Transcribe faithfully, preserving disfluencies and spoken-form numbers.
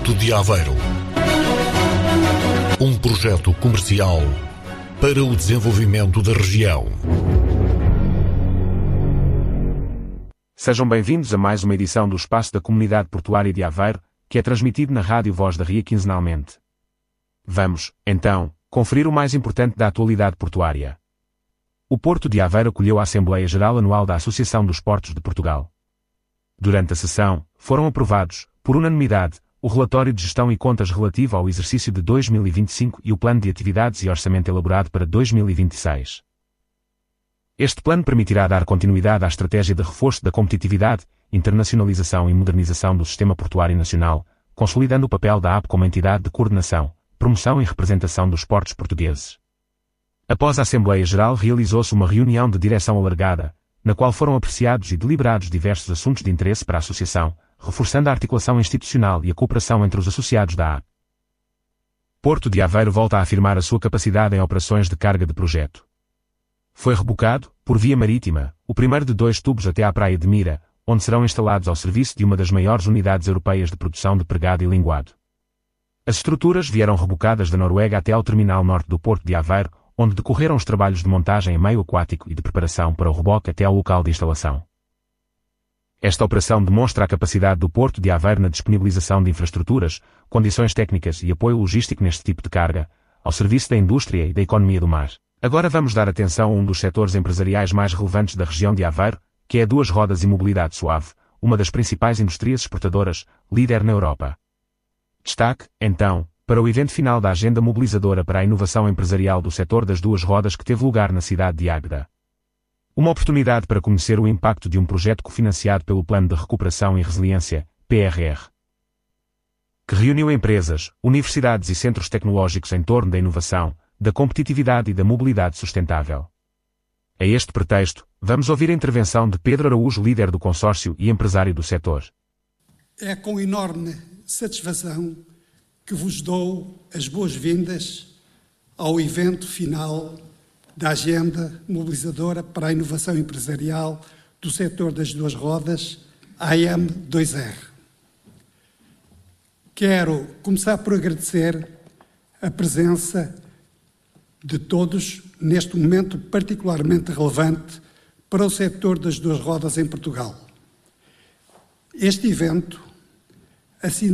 Porto de Aveiro. Um projeto comercial para o desenvolvimento da região. Sejam bem-vindos a mais uma edição do Espaço da Comunidade Portuária de Aveiro, que é transmitido na Rádio Voz da Ria quinzenalmente. Vamos, então, conferir o mais importante da atualidade portuária. O Porto de Aveiro acolheu a Assembleia Geral Anual da Associação dos Portos de Portugal. Durante a sessão, foram aprovados, por unanimidade, o relatório de gestão e contas relativo ao exercício de dois mil e vinte e cinco e o plano de atividades e orçamento elaborado para dois mil e vinte e seis. Este plano permitirá dar continuidade à estratégia de reforço da competitividade, internacionalização e modernização do sistema portuário nacional, consolidando o papel da A P como entidade de coordenação, promoção e representação dos portos portugueses. Após a Assembleia Geral realizou-se uma reunião de direção alargada, na qual foram apreciados e deliberados diversos assuntos de interesse para a Associação, reforçando a articulação institucional e a cooperação entre os associados da A P. Porto de Aveiro volta a afirmar a sua capacidade em operações de carga de projeto. Foi rebocado, por via marítima, o primeiro de dois tubos até à Praia de Mira, onde serão instalados ao serviço de uma das maiores unidades europeias de produção de pregado e linguado. As estruturas vieram rebocadas da Noruega até ao terminal norte do Porto de Aveiro, onde decorreram os trabalhos de montagem em meio aquático e de preparação para o reboque até ao local de instalação. Esta operação demonstra a capacidade do Porto de Aveiro na disponibilização de infraestruturas, condições técnicas e apoio logístico neste tipo de carga, ao serviço da indústria e da economia do mar. Agora vamos dar atenção a um dos setores empresariais mais relevantes da região de Aveiro, que é a duas rodas e mobilidade suave, uma das principais indústrias exportadoras, líder na Europa. Destaque, então, para o evento final da Agenda Mobilizadora para a Inovação Empresarial do setor das duas rodas que teve lugar na cidade de Águeda. Uma oportunidade para conhecer o impacto de um projeto cofinanciado pelo Plano de Recuperação e Resiliência, P R R, que reuniu empresas, universidades e centros tecnológicos em torno da inovação, da competitividade e da mobilidade sustentável. A este pretexto, vamos ouvir a intervenção de Pedro Araújo, líder do consórcio e empresário do setor. É com enorme satisfação que vos dou as boas-vindas ao evento final da Agenda Mobilizadora para a Inovação Empresarial do setor das duas rodas, A M dois R. Quero começar por agradecer a presença de todos neste momento particularmente relevante para o setor das duas rodas em Portugal. Este evento, assim